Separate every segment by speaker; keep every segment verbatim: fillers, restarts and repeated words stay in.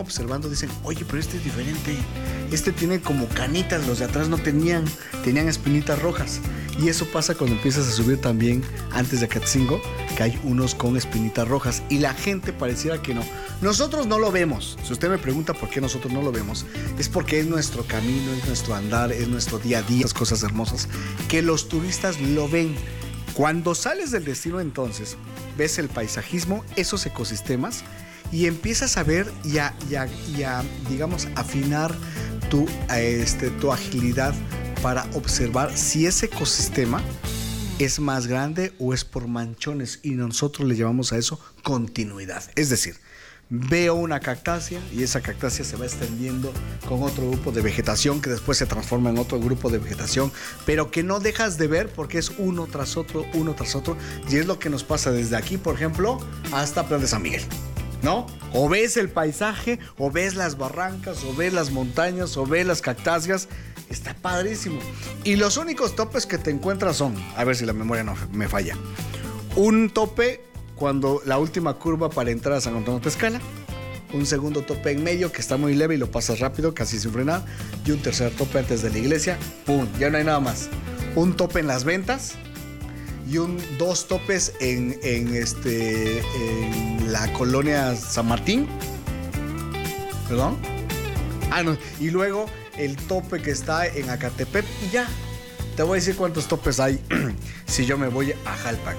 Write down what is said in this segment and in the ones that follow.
Speaker 1: observando dicen, oye, pero este es diferente. Este tiene como canitas, los de atrás no tenían, tenían espinitas rojas. Y eso pasa cuando empiezas a subir también antes de Acatenango, que hay unos con espinitas rojas y la gente pareciera que no. Nosotros no lo vemos. Si usted me pregunta por qué nosotros no lo vemos, es porque es nuestro camino, es nuestro andar, es nuestro día a día, las cosas hermosas, que los turistas lo ven. Cuando sales del destino, entonces ves el paisajismo, esos ecosistemas, y empiezas a ver y a, y a, y a digamos, afinar tu, este, tu agilidad para observar si ese ecosistema es más grande o es por manchones, y nosotros le llamamos a eso continuidad. Es decir, veo una cactácea y esa cactácea se va extendiendo con otro grupo de vegetación que después se transforma en otro grupo de vegetación, pero que no dejas de ver porque es uno tras otro, uno tras otro, y es lo que nos pasa desde aquí, por ejemplo, hasta Plan de San Miguel, ¿no? O ves el paisaje, o ves las barrancas, o ves las montañas, o ves las cactáceas. Está padrísimo. Y los únicos topes que te encuentras son, a ver si la memoria no me falla, un tope cuando la última curva para entrar a San Antonio Texcala, un segundo tope en medio que está muy leve y lo pasas rápido, casi sin frenar, y un tercer tope antes de la iglesia. ¡Pum! Ya no hay nada más. Un tope en las ventas y un, dos topes en, en, este, en la colonia San Martín. ¿Perdón? Ah, no. Y luego el tope que está en Acatepec y ya. Te voy a decir cuántos topes hay si yo me voy a Jalpan.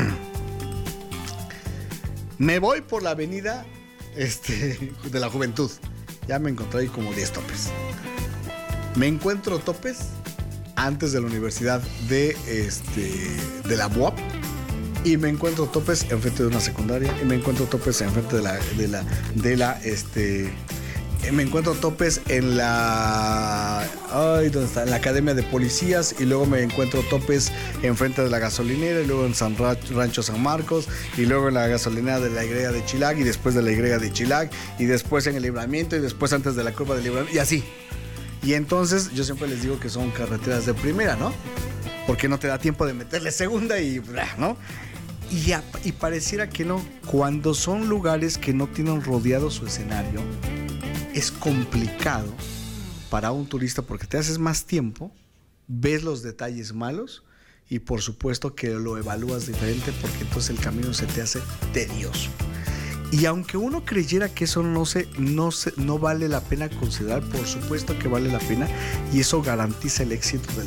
Speaker 1: Me voy por la avenida este, de la Juventud. Ya me encontré ahí como diez topes. Me encuentro topes antes de la universidad de, este, de la U A P. Y me encuentro topes enfrente de una secundaria. Y me encuentro topes enfrente de la... De la, de la este, me encuentro topes en la... Ay, ¿dónde está? En la Academia de Policías. Y luego me encuentro topes enfrente de la gasolinera. Y luego en San Rancho San Marcos. Y luego en la gasolinera de la Y de Chilac. Y después de la Y de Chilac. Y después en el Libramiento. Y después antes de la curva del Libramiento. Y así. Y entonces yo siempre les digo que son carreteras de primera, ¿no? Porque no te da tiempo de meterle segunda y... ¿no? Y, ya, y pareciera que no. Cuando son lugares que no tienen rodeado su escenario, es complicado para un turista porque te haces más tiempo, ves los detalles malos y por supuesto que lo evalúas diferente porque entonces el camino se te hace tedioso. Y aunque uno creyera que eso no, se, no, se, no vale la pena considerar, por supuesto que vale la pena y eso garantiza el éxito del